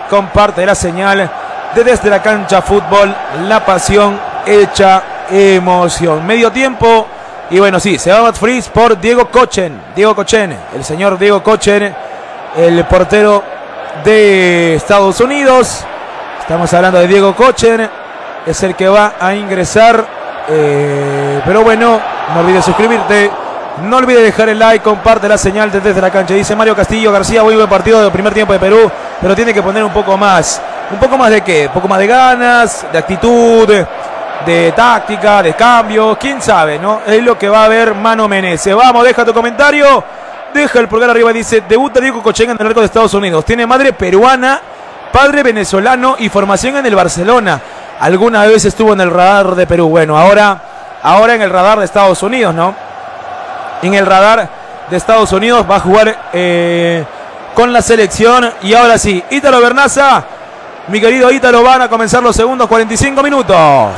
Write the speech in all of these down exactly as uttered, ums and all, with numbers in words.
comparte la señal de Desde la Cancha Fútbol, la pasión hecha emoción. Medio tiempo y bueno, sí, se va Matt Freeze por Diego Kochen. Diego Kochen, el señor Diego Kochen, el portero de Estados Unidos. Estamos hablando de Diego Kochen, es el que va a ingresar. Eh, pero bueno, no olvides suscribirte. No olvides dejar el like, comparte la señal de Desde la Cancha. Dice Mario Castillo García, muy buen partido del primer tiempo de Perú, pero tiene que poner un poco más. ¿Un poco más de qué? Un poco más de ganas, de actitud, de táctica, de cambio. ¿Quién sabe, no? Es lo que va a ver Mano Menezes. Vamos, deja tu comentario. Deja el pulgar arriba. Dice, debuta Diego Kochen en el arco de Estados Unidos. Tiene madre peruana, padre venezolano y formación en el Barcelona. Alguna vez estuvo en el radar de Perú. Bueno, ahora, ahora en el radar de Estados Unidos, ¿no? En el radar de Estados Unidos va a jugar eh, con la selección. Y ahora sí, Ítalo Bernaza, mi querido Ítalo, van a comenzar los segundos cuarenta y cinco minutos.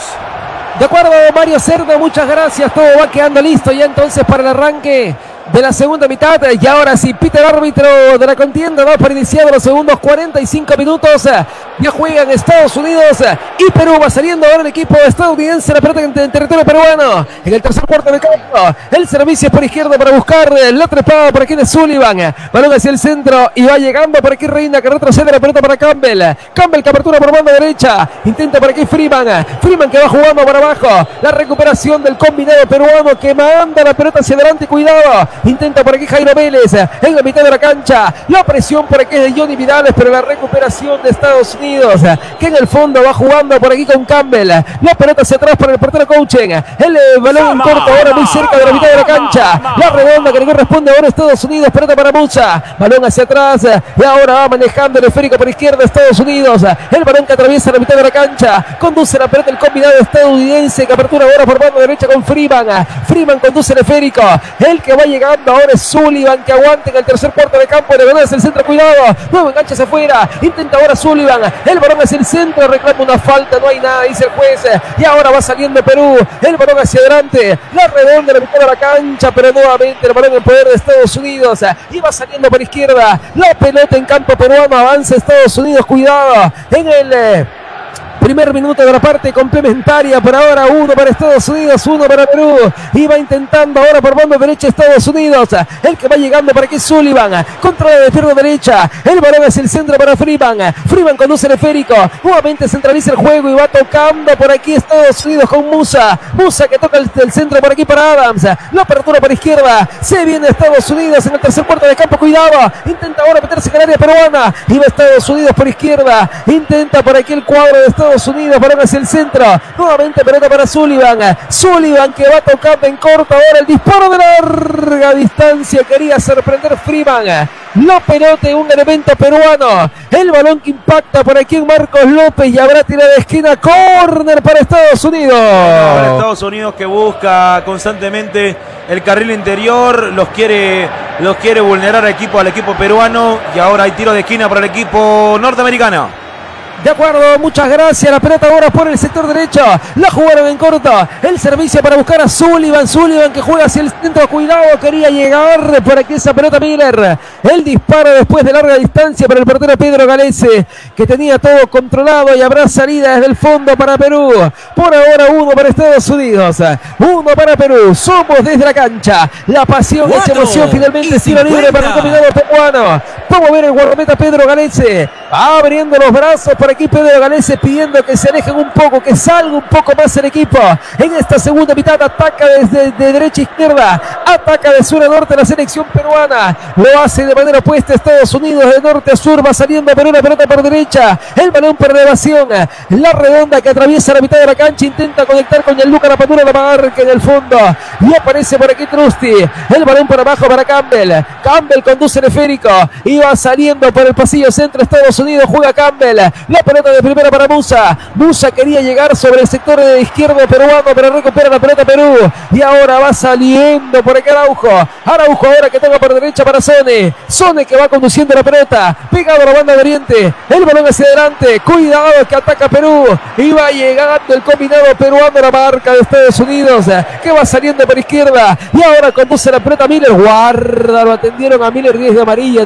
De acuerdo, Mario Cerda, muchas gracias. Todo va quedando listo ya entonces para el arranque de la segunda mitad. Y ahora sí, pita el árbitro de la contienda, ¿no? Para iniciar los segundos cuarenta y cinco minutos. Ya juegan Estados Unidos y Perú. Va saliendo ahora el equipo estadounidense. La pelota en, en territorio peruano. En el tercer cuarto de campo. El servicio es por izquierda para buscar la trepada por aquí de Sullivan. Balón hacia el centro y va llegando por aquí Reina, que retrocede la pelota para Campbell. Campbell que apertura por banda derecha. Intenta por aquí Freeman. Freeman que va jugando para abajo. La recuperación del combinado peruano que manda la pelota hacia adelante. Cuidado. Intenta por aquí Jairo Vélez en la mitad de la cancha. La presión por aquí es de Johnny Vidales, pero la recuperación de Estados Unidos, que en el fondo va jugando por aquí con Campbell. La pelota hacia atrás para el portero Coaching. El eh, balón en corto ahora muy cerca de la mitad de la cancha. La redonda que le corresponde ahora a Estados Unidos. Pelota para Musa. Balón hacia atrás y ahora va manejando el esférico por izquierda Estados Unidos. El balón que atraviesa la mitad de la cancha. Conduce la pelota el combinado estadounidense que apertura ahora por banda derecha con Freeman. Freeman conduce el esférico. El que va llegando ahora es Sullivan, que aguanta en el tercer cuarto de campo. De verdad es el centro, cuidado. Nuevo enganche hacia afuera. Intenta ahora Sullivan. El balón hacia el centro. Reclama una falta. No hay nada, dice el juez. Y ahora va saliendo Perú. El balón hacia adelante. La redonda, la mitad de la cancha. Pero nuevamente el balón en poder de Estados Unidos. Y va saliendo por izquierda. La pelota en campo peruano. Avanza Estados Unidos. Cuidado. En el Eh, primer minuto de la parte complementaria. Por ahora uno para Estados Unidos, uno para Perú. Y va intentando ahora por banda derecha Estados Unidos. El que va llegando para aquí es Sullivan. Controla de pierna derecha. El balón hacia el centro para Freeman. Freeman conduce el esférico. Nuevamente centraliza el juego y va tocando por aquí Estados Unidos con Musa. Musa que toca el, el centro por aquí para Adams. La apertura por izquierda. Se viene Estados Unidos en el tercer cuarto de campo. Cuidado. Intenta ahora meterse en el área peruana. Y va Estados Unidos por izquierda. Intenta por aquí el cuadro de Estados Unidos, balón hacia el centro, nuevamente pelota para Sullivan, Sullivan que va tocando en corto ahora el disparo de larga distancia, quería sorprender Freeman, la pelota en un elemento peruano, el balón que impacta por aquí en Marcos López y habrá tiro de esquina, córner para Estados Unidos. Para Estados Unidos que busca constantemente el carril interior, los quiere, los quiere vulnerar al equipo, al equipo peruano y ahora hay tiro de esquina para el equipo norteamericano. De acuerdo, muchas gracias. La pelota ahora por el sector derecho. La jugaron en corto. El servicio para buscar a Sullivan. Sullivan que juega hacia el centro. Cuidado, quería llegar por aquí esa pelota Miller. El disparo después de larga distancia para el portero Pedro Galese, que tenía todo controlado y habrá salida desde el fondo para Perú. Por ahora uno para Estados Unidos. Uno para Perú. Somos desde la cancha. La pasión, esa emoción. Finalmente tiro libre para el combinado peruano. Vamos a ver el guardameta Pedro Galese. Abriendo los brazos para aquí Pedro Galese pidiendo que se alejen un poco, que salga un poco más el equipo. En esta segunda mitad ataca desde de derecha a izquierda, ataca de sur a norte la selección peruana. Lo hace de manera opuesta Estados Unidos, de norte a sur, va saliendo Perú, la pelota por derecha, el balón por elevación, la redonda que atraviesa la mitad de la cancha, intenta conectar con Gianluca Lapadura, la marca en el fondo, y aparece por aquí Trusty, el balón por abajo para Campbell. Campbell conduce el esférico y va saliendo por el pasillo centro Estados Unidos, juega Campbell, la pelota de primera para Musa. Musa quería llegar sobre el sector de izquierdo peruano, pero recupera la pelota Perú. Y ahora va saliendo por aquí Araujo. Araujo ahora que toca por derecha para Sone. Sone que va conduciendo la pelota. Pegado a la banda de Oriente. El balón hacia adelante. Cuidado que ataca Perú. Y va llegando el combinado peruano, la marca de Estados Unidos, que va saliendo por izquierda. Y ahora conduce la pelota Miller. Guarda, lo atendieron a Miller diez de amarilla, te digo.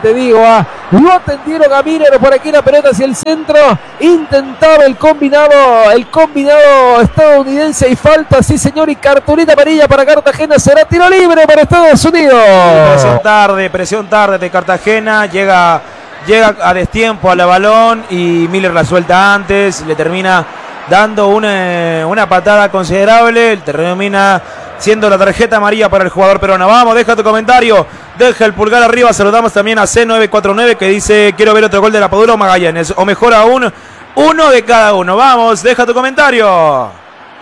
Córdoba. Lo atendieron a Miller por aquí la pelota hacia el centro. Intentaba el combinado, el combinado estadounidense y falta, sí señor, y cartulina amarilla para Cartagena. Será tiro libre para Estados Unidos. Presión tarde, presión tarde de Cartagena. Llega, llega a destiempo a la balón y Miller la suelta antes. Le termina dando una, una patada considerable. Termina siendo la tarjeta amarilla para el jugador peruano. Vamos, deja tu comentario, deja el pulgar arriba. Saludamos también a C nueve cuatro nueve que dice: quiero ver otro gol de la Padula o Magallanes, o mejor aún, uno de cada uno. Vamos, deja tu comentario.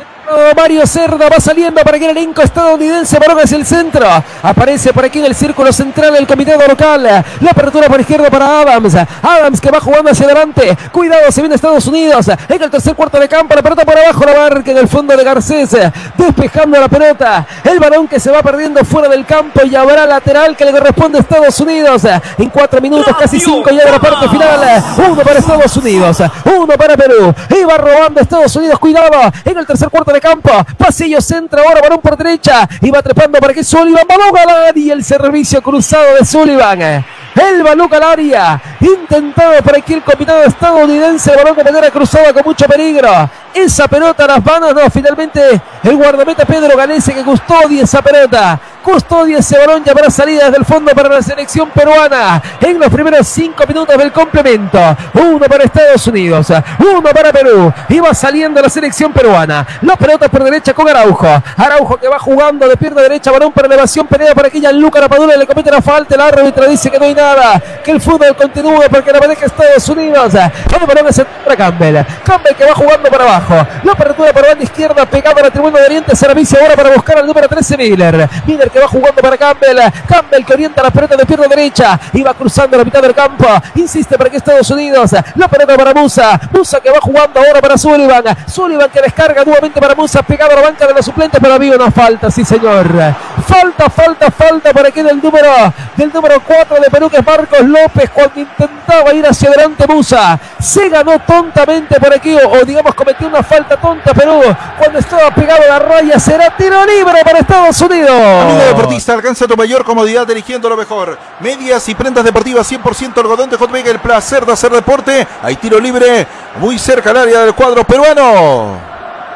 Mario Cerda va saliendo para que el elenco estadounidense, balón hacia el centro, aparece por aquí en el círculo central el comité local, la apertura por izquierda para Adams, Adams que va jugando hacia adelante, cuidado, se viene Estados Unidos, en el tercer cuarto de campo, la pelota por abajo, la marca en el fondo de Garcés, despejando la pelota, el balón que se va perdiendo fuera del campo y habrá lateral que le corresponde a Estados Unidos, en cuatro minutos, casi cinco ya de la parte final, uno para Estados Unidos, uno para Perú, y va robando Estados Unidos, cuidado, en el tercer cuarto de campo, pasillo centro, ahora balón por derecha, y va trepando para que Sullivan, balón al área, el servicio cruzado de Sullivan, el balón al área, intentado por aquí el combinado estadounidense, balón de manera cruzada con mucho peligro, esa pelota a las manos, no, finalmente el guardameta Pedro Galese que custodia esa pelota, custodia ese balón, ya habrá salida desde el fondo para la selección peruana, en los primeros cinco minutos del complemento, uno para Estados Unidos, uno para Perú, y va saliendo la selección peruana, la pelota por derecha con Araujo, Araujo que va jugando de pierna derecha, balón para elevación, pelea por aquí Gianluca Lapadula, le comete la falta, el árbitro dice que no hay nada, que el fútbol continúa porque la maneja Estados Unidos, el balón es para Campbell, Campbell que va jugando para abajo, la apertura por banda izquierda, pegado a la tribuna de Oriente, servicio ahora para buscar al número trece Miller, Miller que va jugando para Campbell, Campbell que orienta la pelota de pierna derecha, y va cruzando la mitad del campo, insiste para que Estados Unidos, la pelota para Musa, Musa que va jugando ahora para Sullivan, Sullivan que descarga nuevamente para Musa, pegado a la banca de los suplentes, pero había una falta, sí señor, falta, falta, falta por aquí del número, del número cuatro de Perú, que es Marcos López, cuando intentaba ir hacia adelante Musa, se ganó tontamente por aquí, o, o digamos cometió una falta tonta Perú, cuando estaba pegado a la raya, será tiro libre para Estados Unidos. Amigo deportista, alcanza tu mayor comodidad eligiendo lo mejor, medias y prendas deportivas cien por ciento algodón de Hot Vega, el placer de hacer deporte, hay tiro libre muy cerca al área del cuadro peruano.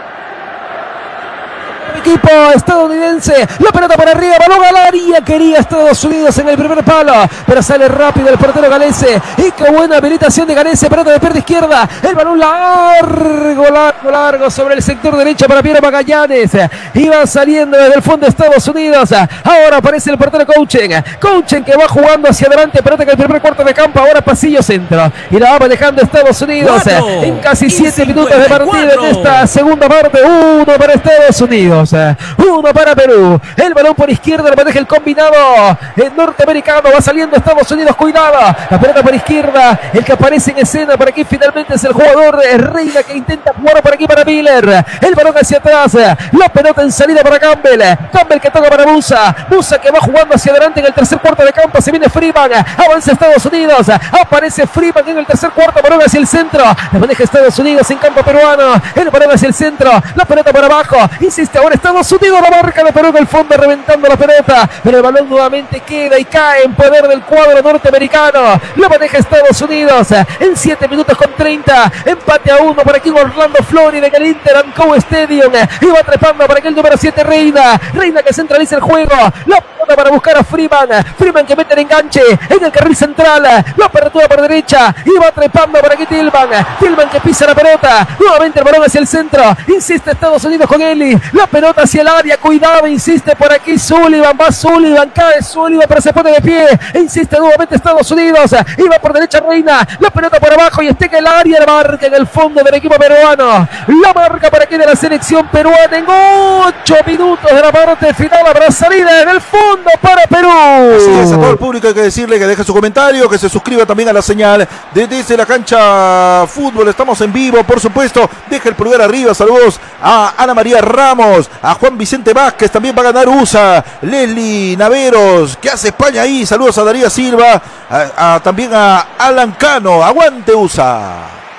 Equipo estadounidense, la pelota para arriba, balón al área, quería Estados Unidos en el primer palo, pero sale rápido el portero Galese, y qué buena habilitación de Galese, pelota de pierna izquierda, el balón largo, largo, largo sobre el sector derecho para Piero Magallanes, y va saliendo desde el fondo de Estados Unidos, ahora aparece el portero Couchen, Couchen que va jugando hacia adelante, pelota que el primer cuarto de campo, ahora pasillo centro, y la va manejando Estados Unidos, cuatro, en casi siete minutos de partida en esta segunda parte, uno para Estados Unidos, uno para Perú, el balón por izquierda, lo maneja el combinado el norteamericano, va saliendo Estados Unidos, cuidado, la pelota por izquierda, el que aparece en escena por aquí finalmente es el jugador Reina que intenta jugar por aquí para Miller, el balón hacia atrás, la pelota en salida para Campbell, Campbell que toca para Musa, Musa que va jugando hacia adelante en el tercer cuarto de campo, se viene Freeman, avanza Estados Unidos, aparece Freeman en el tercer cuarto, balón hacia el centro, la maneja Estados Unidos en campo peruano, el balón hacia el centro, la pelota por abajo, insiste ahora Estados Unidos, la marca de Perú en el fondo reventando la pelota, pero el balón nuevamente queda y cae en poder del cuadro norteamericano, lo maneja Estados Unidos en siete minutos con treinta, empate a uno por aquí en Orlando, Florida, en el Inter Anco Stadium, y va trepando para aquí el número siete Reina, Reina que centraliza el juego, la pelota para buscar a Freeman, Freeman que mete el enganche en el carril central, la apertura por derecha, y va trepando por aquí Tillman, Tillman que pisa la pelota, nuevamente el balón hacia el centro, insiste Estados Unidos con Eli, la pelota hacia el área, cuidado, insiste por aquí Sullivan, va Sullivan, cae Sullivan, pero se pone de pie, insiste nuevamente Estados Unidos, y va por derecha Reina, la pelota por abajo y está en el área, la marca en el fondo del equipo peruano, la marca por aquí de la selección peruana en ocho minutos de la parte final, habrá salida en el fondo para Perú. Así es, a todo el público hay que decirle que deje su comentario, que se suscriba también a la señal de desde la cancha fútbol, estamos en vivo, por supuesto, deja el pulgar arriba, saludos a Ana María Ramos, a Juan Vicente Vázquez, también va a ganar U S A, Leslie Naveros, que hace España ahí, saludos a Darío Silva, a, a, también a Alan Cano, aguante U S A.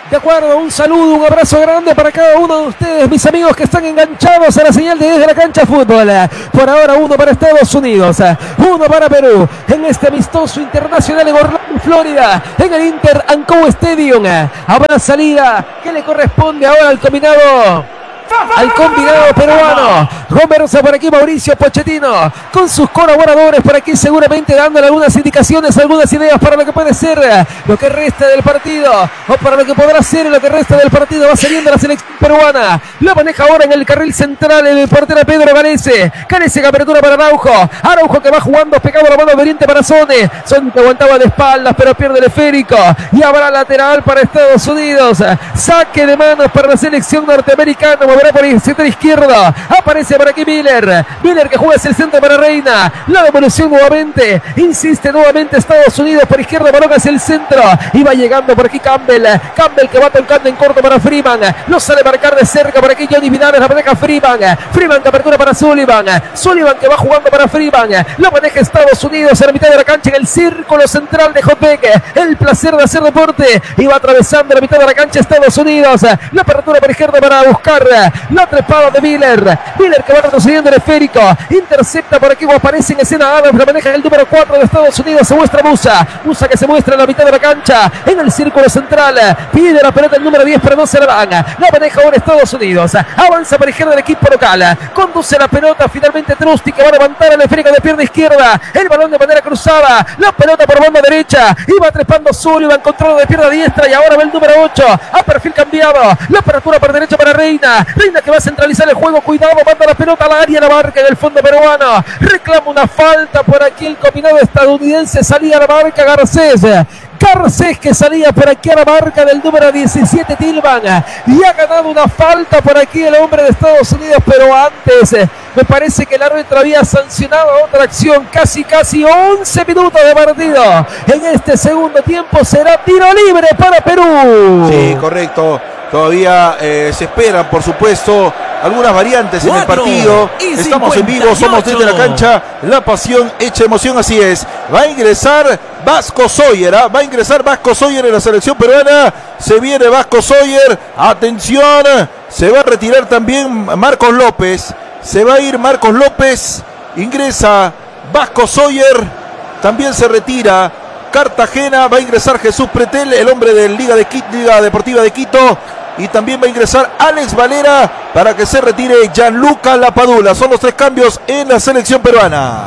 De acuerdo, un saludo, un abrazo grande para cada uno de ustedes, mis amigos que están enganchados a la señal de Desde la Cancha Fútbol. Por ahora uno para Estados Unidos, uno para Perú, en este amistoso internacional en Orlando, Florida, en el Inter Anco Stadium. Habrá salida que le corresponde ahora al combinado. Al combinado peruano. Conversa por aquí Mauricio Pochettino con sus colaboradores por aquí, seguramente dándole algunas indicaciones, algunas ideas para lo que puede ser lo que resta del partido, o para lo que podrá ser lo que resta del partido. Va saliendo la selección peruana, lo maneja ahora en el carril central el portero Pedro Galese. Galese que apertura para Araujo, Araujo que va jugando pegado a la mano de Oriente para Sone. Sone que aguantaba de espaldas pero pierde el esférico, y habrá lateral para Estados Unidos. Saque de manos para la selección norteamericana. Moverá por el sector izquierdo, aparece por aquí Miller, Miller que juega hacia el centro para Reina, la devolución nuevamente, insiste nuevamente Estados Unidos por izquierda, balón hacia el centro, y va llegando por aquí Campbell, Campbell que va tocando en corto para Freeman, no sale a marcar de cerca por aquí Johnny Vidal, la maneja Freeman, Freeman que apertura para Sullivan, Sullivan que va jugando para Freeman, lo maneja Estados Unidos en la mitad de la cancha, en el círculo central de Jotbeck, el placer de hacer deporte, y va atravesando la mitad de la cancha Estados Unidos, la apertura por izquierda para buscar la trepada de Miller, Miller que va retrocediendo el esférico, intercepta por aquí o aparece en escena Adams, la maneja el número cuatro de Estados Unidos, se muestra Musa, Musa que se muestra en la mitad de la cancha, en el círculo central, pide la pelota el número diez pero no se la dan, la maneja ahora Estados Unidos, avanza por izquierda el equipo local, conduce la pelota finalmente Trusty que va a levantar el esférico de pierna izquierda, el balón de manera cruzada, la pelota por banda derecha, y va trepando Sullivan, control de pierna diestra, y ahora va el número ocho, a perfil cambiado, la apertura por derecha para Reina, Reina que va a centralizar el juego, cuidado, manda la pelota al área, la marca en el fondo peruano, reclama una falta por aquí el combinado estadounidense, salía a la marca Garcés, Garcés que salía por aquí a la marca del número diecisiete Tillman, y ha ganado una falta por aquí el hombre de Estados Unidos, pero antes me parece que el árbitro había sancionado otra acción, casi casi once minutos de partido, en este segundo tiempo será tiro libre para Perú. Sí, correcto. Todavía eh, se esperan, por supuesto, algunas variantes en el partido. Estamos en vivo, somos Desde la Cancha, la pasión hecha emoción, así es. Va a ingresar Vasco Sawyer, ¿eh? va a ingresar Vasco Sawyer en la selección peruana. Se viene Vasco Sawyer, atención, se va a retirar también Marcos López. Se va a ir Marcos López, ingresa Vasco Sawyer, también se retira Cartagena, va a ingresar Jesús Pretel, el hombre de Liga, de Quito, Liga Deportiva de Quito, y también va a ingresar Alex Valera para que se retire Gianluca Lapadula. Son los tres cambios en la selección peruana.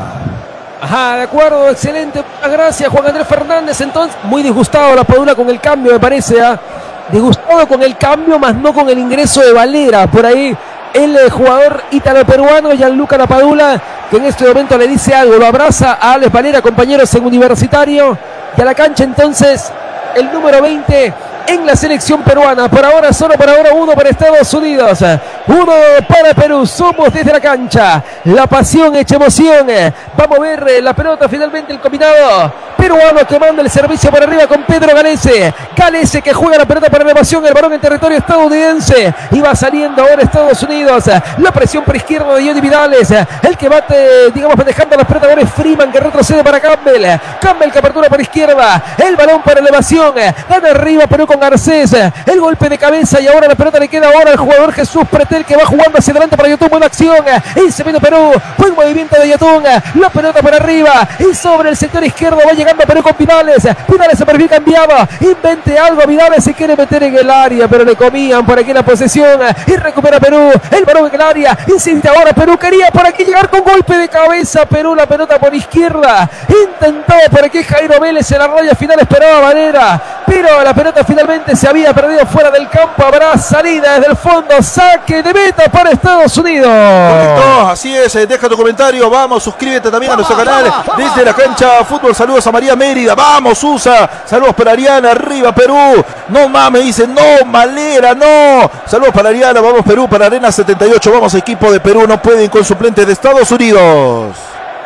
Ajá, de acuerdo, excelente, gracias Juan Andrés Fernández. Entonces, muy disgustado Lapadula con el cambio, me parece, ¿eh? disgustado con el cambio, más no con el ingreso de Valera, por ahí el eh, jugador ítalo-peruano Gianluca Lapadula, que en este momento le dice algo, lo abraza a Alex Valera, compañeros en Universitario, y a la cancha entonces el número veinte en la selección peruana. Por ahora, solo por ahora, uno para Estados Unidos, uno para Perú. Somos Desde la Cancha, la pasión hecha emoción. Vamos a ver la pelota finalmente, el combinado peruano que manda el servicio por arriba con Pedro Galese. Galese que juega la pelota para elevación, el balón en territorio estadounidense, y va saliendo ahora Estados Unidos. La presión por izquierda de Johnny Vidales, el que bate, digamos, dejando las pelotas ahora es Freeman, que retrocede para Campbell. Campbell que apertura por izquierda, el balón para elevación, gana arriba Perú con Garcés, el golpe de cabeza, y ahora la pelota le queda ahora al jugador Jesús Pretel, que va jugando hacia adelante para Yotun. Buena acción, y se viene Perú, buen movimiento de Yotun, la pelota para arriba, y sobre el sector izquierdo va llegando Perú con Vidales. Vidales se perfil cambiado, invente algo, Vidales se quiere meter en el área, pero le comían por aquí la posesión, y recupera Perú, el balón en el área, insiste ahora Perú, quería por aquí llegar con golpe de cabeza Perú, la pelota por izquierda, intentó por aquí Jairo Vélez en la raya final, esperaba Valera, pero la pelota finalmente se había perdido fuera del campo. Habrá salida desde el fondo, saque de meta para Estados Unidos. Correcto, así es, deja tu comentario, vamos, suscríbete también a nuestro canal Desde la Cancha Fútbol. Saludos a María Mérida, vamos Usa, saludos para Ariana, arriba Perú, no mames, dice, no, Malera, no, saludos para Ariana, vamos Perú, para Arena setenta y ocho, vamos equipo de Perú, no pueden con suplentes de Estados Unidos.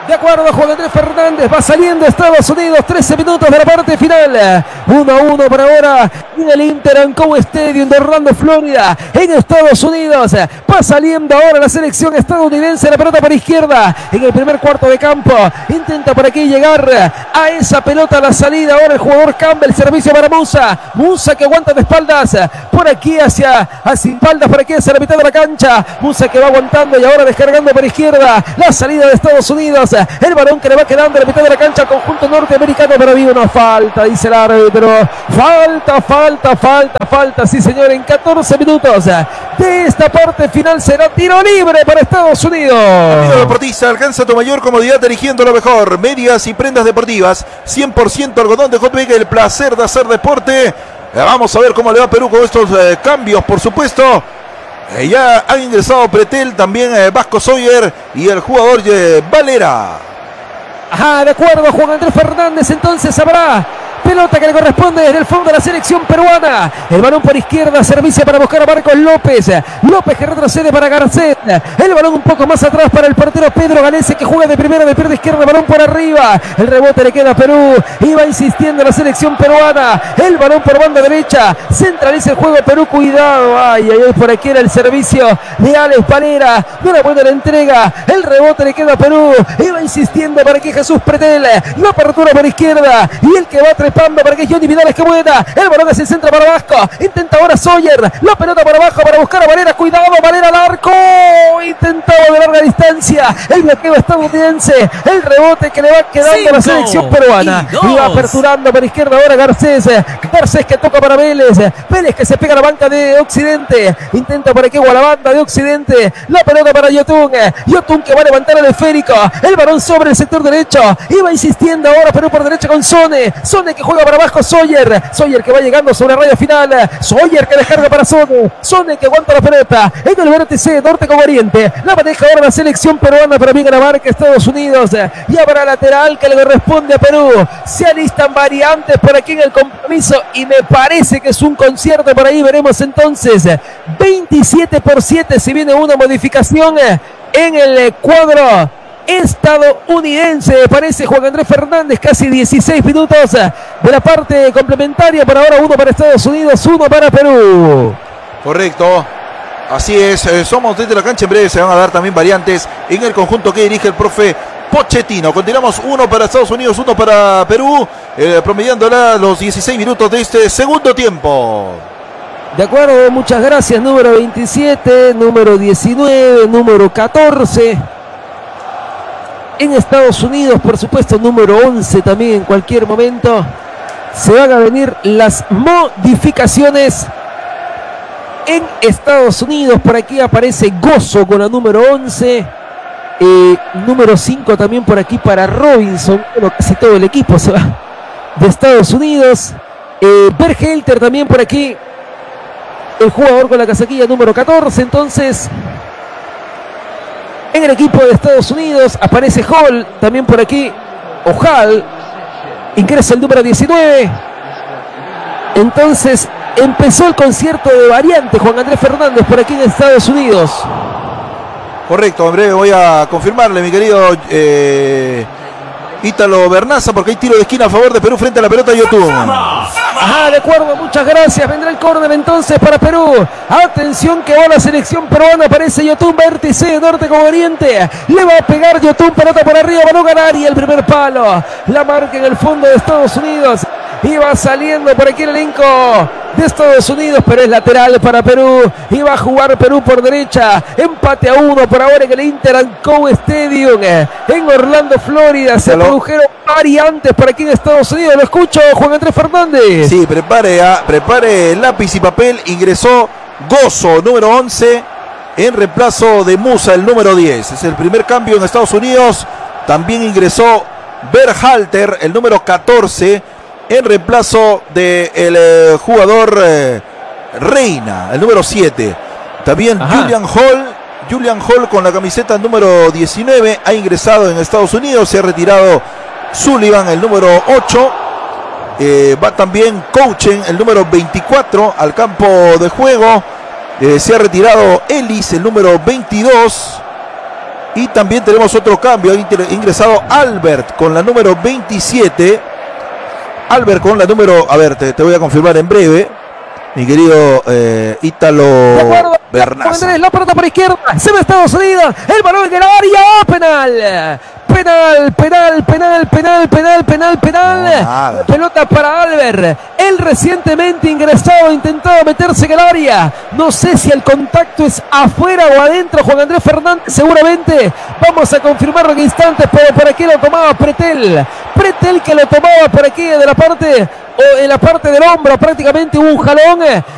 De acuerdo, Juan Andrés Fernández va saliendo Estados Unidos, trece minutos de la parte final. uno a uno por ahora en el Interco Stadium de Orlando, Florida, en Estados Unidos. Va saliendo ahora la selección estadounidense, la pelota por izquierda en el primer cuarto de campo. Intenta por aquí llegar a esa pelota a la salida. Ahora el jugador Campbell, servicio para Musa. Musa que aguanta de espaldas por aquí hacia, hacia espaldas por aquí hacia la mitad de la cancha. Musa que va aguantando y ahora descargando por izquierda. La salida de Estados Unidos. El balón que le va quedando en la mitad de la cancha al conjunto norteamericano, pero había una falta, dice el árbitro. Falta, falta, falta, falta, sí señor, en catorce minutos de esta parte final será tiro libre para Estados Unidos. Amigo deportista, alcanza tu mayor comodidad eligiendo lo mejor. Medias y prendas deportivas, cien por ciento algodón de Jopega, el placer de hacer deporte. Vamos a ver cómo le va a Perú con estos eh, cambios, por supuesto. Eh, ya han ingresado Pretel, también eh, Vasco Sawyer y el jugador eh, Valera. Ajá, de acuerdo, Juan Andrés Fernández, entonces habrá pelota que le corresponde desde el fondo de la selección peruana. El balón por izquierda, servicio para buscar a Marcos López. López que retrocede para Garcet. El balón un poco más atrás para el portero Pedro Galese, que juega de primera, de pierna izquierda, balón por arriba. El rebote le queda a Perú. Iba insistiendo la selección peruana. El balón por banda derecha. Centraliza el juego Perú. Cuidado. Ay, ay, ay, por aquí era el servicio de Alex Valera. No era buena la entrega. El rebote le queda a Perú. Iba insistiendo para que Jesús Pretel. La apertura por izquierda. Y el que va a trepando para que Johnny Vidal, que buena. El balón hacia el centro para Vasco. Intenta ahora Sawyer. La pelota para abajo para buscar a Valera. Cuidado, Valera al arco. Intentaba de larga distancia. El bloqueo estadounidense. El rebote que le va quedando Cinco a la selección peruana. Y va aperturando para izquierda ahora Garcés. Garcés que toca para Vélez. Vélez que se pega a la banca de Occidente. Intenta por aquí a la banda de Occidente. La pelota para Yotun. Yotun que va a levantar el esférico. El balón sobre el sector derecho. Iba insistiendo ahora Perú por derecha con Sone. Sone que juega para abajo Sawyer. Sawyer que va llegando sobre la raya final. Sawyer que descarga para Sone. Sone que aguanta la pelota en el vértice norte con Oriente. La maneja ahora la selección peruana, pero bien a la marca Estados Unidos. Y habrá lateral que le corresponde a Perú. Se alistan variantes por aquí en el compromiso y me parece que es un concierto por ahí. Veremos entonces veintisiete por siete si viene una modificación en el cuadro estadounidense. Parece Juan Andrés Fernández, casi dieciséis minutos de la parte complementaria. Por ahora uno para Estados Unidos, uno para Perú. Correcto, así es, eh, somos desde la cancha. En breve se van a dar también variantes en el conjunto que dirige el profe Pochettino. Continuamos, uno para Estados Unidos, uno para Perú, eh, promediándola los dieciséis minutos de este segundo tiempo. De acuerdo, muchas gracias. Número veintisiete, número diecinueve, número catorce. En Estados Unidos, por supuesto, número once también en cualquier momento. Se van a venir las modificaciones en Estados Unidos. Por aquí aparece Gozo con la número once. Eh, número cinco también por aquí para Robinson. Bueno, casi todo el equipo se va de Estados Unidos. Eh, Bergelter también por aquí. El jugador con la casaquilla número catorce. Entonces, en el equipo de Estados Unidos aparece Hall también por aquí. Ojal. Ingresa el número diecinueve. Entonces empezó el concierto de variante Juan Andrés Fernández por aquí en Estados Unidos. Correcto, en breve voy a confirmarle, mi querido eh, Ítalo Bernaza, porque hay tiro de esquina a favor de Perú frente a la pelota de Yotun. Ajá, de acuerdo, muchas gracias. Vendrá el córner entonces para Perú. Atención que va la selección peruana. Aparece Yotun, vértice norte con Oriente. Le va a pegar Yotun, pelota por arriba, balón ganar y el primer palo. La marca en el fondo de Estados Unidos. Iba saliendo por aquí el elenco de Estados Unidos, pero es lateral para Perú. Iba a jugar Perú por derecha. Empate a uno por ahora en el Interco Stadium en Orlando, Florida. Se produjeron variantes por aquí en Estados Unidos. Lo escucho, Juan Andrés Fernández. Sí, prepare, a, prepare lápiz y papel. Ingresó Gozo, número once, en reemplazo de Musa, el número diez. Es el primer cambio en Estados Unidos. También ingresó Berhalter, el número catorce, en reemplazo del de eh, jugador eh, Reina, el número siete. También Ajá. Julian Hall, Julian Hall con la camiseta número diecinueve ha ingresado en Estados Unidos. Se ha retirado Sullivan, el número ocho. Eh, va también Coachen, el número veinticuatro, al campo de juego. Eh, se ha retirado Ellis, el número veintidós. Y también tenemos otro cambio. Ha ingresado Albert con la número veintisiete. Albert con la número... A ver, te, te voy a confirmar en breve. Mi querido eh, Ítalo Bernaza. La pelota por izquierda. Se va a Estados Unidos. El balón en el área. ¡Oh, penal! Penal, penal, penal, penal, penal, penal, penal. No, pelota para Albert. Él recientemente ingresado, intentado meterse en el área. No sé si el contacto es afuera o adentro. Juan Andrés Fernández seguramente. Vamos a confirmarlo en instantes, pero por aquí lo tomaba Pretel. Pretel que lo tomaba por aquí de la parte, o en la parte del hombro prácticamente hubo un jalón.